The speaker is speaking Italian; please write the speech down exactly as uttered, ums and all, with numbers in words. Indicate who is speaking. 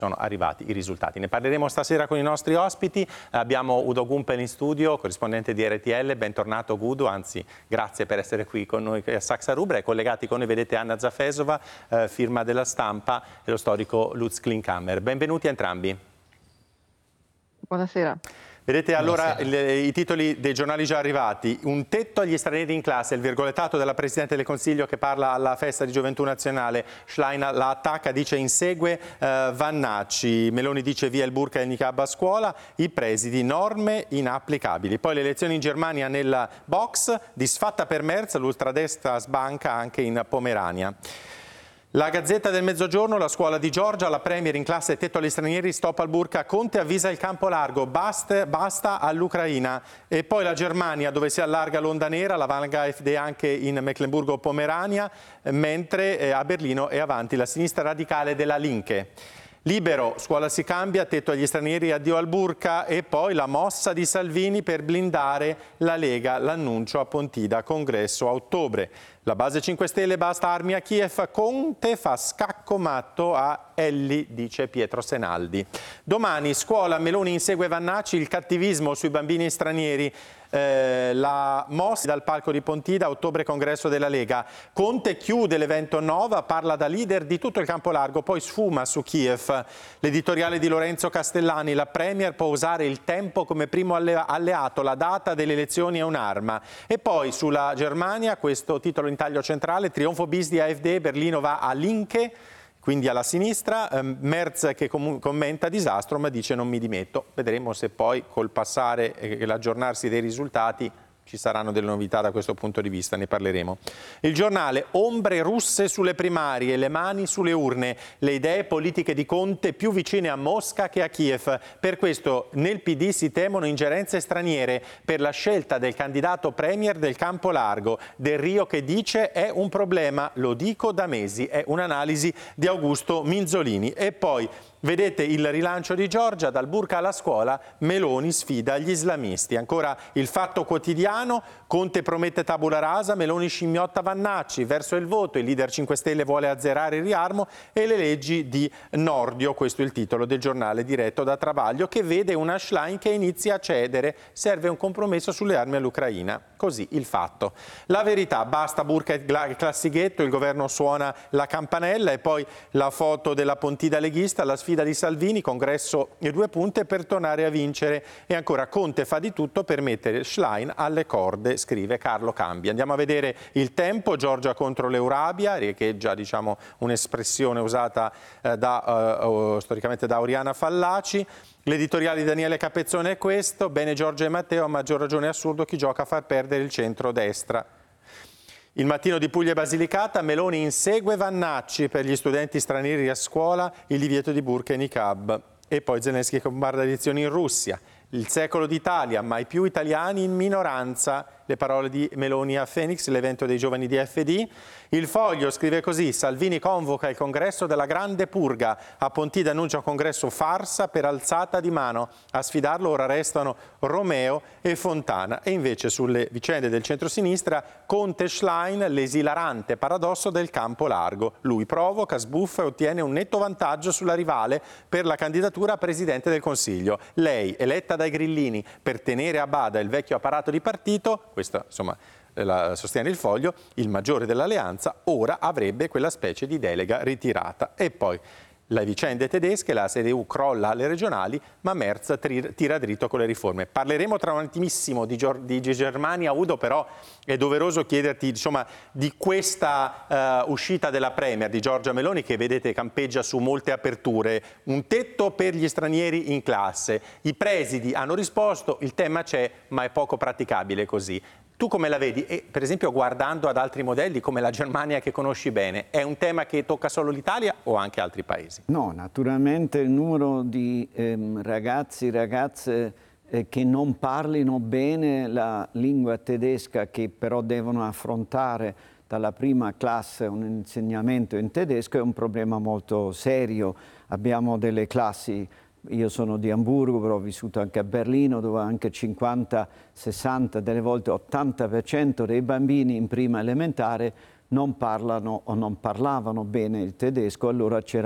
Speaker 1: sono arrivati i risultati. Ne parleremo stasera con i nostri ospiti. Abbiamo Udo Gumpel in studio, corrispondente di R T L. Bentornato Gudo, anzi grazie per essere qui con noi a Saxa Rubra. E collegati con noi vedete Anna Zafesova, eh, firma della Stampa, e lo storico Lutz Klinkhammer. Benvenuti a entrambi.
Speaker 2: Buonasera.
Speaker 1: Vedete allora il, i titoli dei giornali già arrivati. Un tetto agli stranieri in classe, il virgolettato della Presidente del Consiglio che parla alla festa di Gioventù Nazionale. Schlein la attacca, dice insegue eh, Vannacci. Meloni dice via il burka e il niqab a scuola. I presidi, norme inapplicabili. Poi le elezioni in Germania nella box, disfatta per Merz, l'ultradestra sbanca anche in Pomerania. La Gazzetta del Mezzogiorno, la scuola di Giorgia, la Premier in classe tetto agli stranieri, stop al burka, Conte avvisa il campo largo, basta, basta all'Ucraina. E poi la Germania dove si allarga l'onda nera, la Valga AfD anche in Mecklenburgo-Pomerania, mentre eh, a Berlino è avanti la sinistra radicale della Linke. Libero, scuola si cambia, tetto agli stranieri, addio al burka. E poi la mossa di Salvini per blindare la Lega, l'annuncio a Pontida, congresso a ottobre. La base cinque Stelle, basta armi a Kiev, Conte fa scacco matto a Elli, dice Pietro Senaldi. Domani, scuola, Meloni insegue Vannacci, il cattivismo sui bambini stranieri. Eh, la mossa dal palco di Pontida, ottobre congresso della Lega. Conte chiude l'evento Nova, parla da leader di tutto il campo largo, poi sfuma su Kiev. L'editoriale di Lorenzo Castellani, la Premier può usare il tempo come primo alleato, la data delle elezioni è un'arma. E poi sulla Germania, questo titolo in taglio centrale, trionfo bis di AfD, Berlino va a Linke, quindi alla sinistra, eh, Merz che com commenta disastro ma dice non mi dimetto. Vedremo se poi col passare e l'aggiornarsi dei risultati ci saranno delle novità da questo punto di vista, ne parleremo. Il giornale, ombre russe sulle primarie, le mani sulle urne, le idee politiche di Conte più vicine a Mosca che a Kiev. Per questo nel P D si temono ingerenze straniere per la scelta del candidato premier del campo largo. Del Rio che dice è un problema, lo dico da mesi, è un'analisi di Augusto Minzolini. E poi vedete il rilancio di Giorgia, dal burka alla scuola, Meloni sfida gli islamisti. Ancora il Fatto Quotidiano, Conte promette tabula rasa, Meloni scimmiotta Vannacci, verso il voto, il leader cinque Stelle vuole azzerare il riarmo e le leggi di Nordio, questo è il titolo del giornale diretto da Travaglio, che vede una Schlein che inizia a cedere, serve un compromesso sulle armi all'Ucraina. Così il Fatto. La Verità, basta burka e classighetto, il governo suona la campanella. E poi la foto della Pontida leghista, la sfida di Salvini, congresso e due punte per tornare a vincere. E ancora Conte fa di tutto per mettere Schlein alle corde, scrive Carlo Cambi. Andiamo a vedere il Tempo, Giorgia contro l'Eurabia, riecheggia diciamo un'espressione usata eh, da, eh, storicamente da Oriana Fallaci. L'editoriale di Daniele Capezzone è questo, bene Giorgia e Matteo, a maggior ragione è assurdo chi gioca a far perdere il centro-destra. Il Mattino di Puglia e Basilicata, Meloni insegue Vannacci per gli studenti stranieri a scuola, il divieto di burka e niqab. E poi Zelensky bombarda elezioni in Russia. Il Secolo d'Italia, mai più italiani in minoranza. Le parole di Meloni a Phoenix, l'evento dei giovani di F D. Il Foglio scrive così, Salvini convoca il congresso della Grande Purga. A Pontida annuncia un congresso farsa per alzata di mano. A sfidarlo ora restano Romeo e Fontana. E invece sulle vicende del centrosinistra, Conte Schlein, l'esilarante paradosso del campo largo. Lui provoca, sbuffa e ottiene un netto vantaggio sulla rivale per la candidatura a Presidente del Consiglio. Lei, eletta dai grillini per tenere a bada il vecchio apparato di partito, questa insomma la sostiene il Foglio, il maggiore dell'alleanza, ora avrebbe quella specie di delega ritirata. E poi le vicende tedesche, la C D U crolla alle regionali, ma Merz tira dritto con le riforme. Parleremo tra un attimissimo di, di Germania, Udo, però è doveroso chiederti insomma, di questa uh, uscita della Premier di Giorgia Meloni, che vedete campeggia su molte aperture. Un tetto per gli stranieri in classe. I presidi hanno risposto, il tema c'è, ma è poco praticabile così. Tu come la vedi? E per esempio guardando ad altri modelli come la Germania che conosci bene, è un tema che tocca solo l'Italia o anche altri paesi?
Speaker 3: No, naturalmente il numero di ehm, ragazzi e ragazze eh, che non parlino bene la lingua tedesca, che però devono affrontare dalla prima classe un insegnamento in tedesco, è un problema molto serio. Abbiamo delle classi. Io sono di Amburgo, però ho vissuto anche a Berlino, dove anche cinquanta, sessanta, delle volte ottanta per cento dei bambini in prima elementare non parlano o non parlavano bene il tedesco. Allora c'era